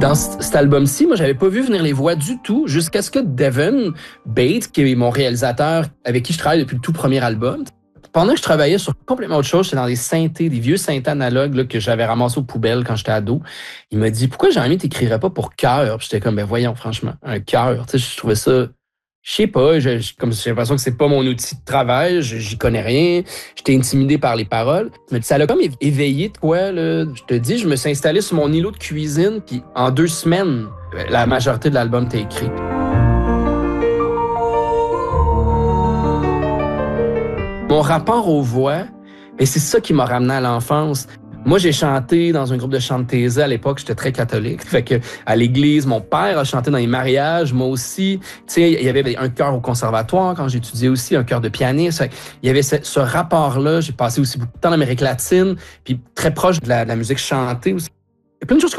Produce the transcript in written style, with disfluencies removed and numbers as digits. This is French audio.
Dans cet album-ci, moi, j'avais pas vu venir les voix du tout jusqu'à ce que Devin Bates, qui est mon réalisateur avec qui je travaille depuis le tout premier album, pendant que je travaillais sur complètement autre chose, j'étais dans des synthés, des vieux synthés analogues là, que j'avais ramassés aux poubelles quand j'étais ado. Il m'a dit, pourquoi Jean-Ami t'écrirais pas pour cœur? Puis j'étais comme, ben voyons, franchement, un cœur. Tu sais, je trouvais ça, je sais pas, comme j'ai l'impression que c'est pas mon outil de travail, j'y connais rien, j'étais intimidé par les paroles. Mais ça l'a comme éveillé de quoi, là. Je te dis, je me suis installé sur mon îlot de cuisine, puis en 2 semaines, la majorité de l'album était écrit. Mon rapport aux voix, et c'est ça qui m'a ramené à l'enfance. Moi, j'ai chanté dans un groupe de chant de thésée à l'époque, j'étais très catholique. Fait que à l'église, mon père a chanté dans les mariages, moi aussi. Tu sais, il y avait un chœur au conservatoire quand j'étudiais aussi, un chœur de pianiste. Il y avait ce rapport-là. J'ai passé aussi beaucoup de temps en Amérique latine, puis très proche de la musique chantée aussi. Il y a plein de choses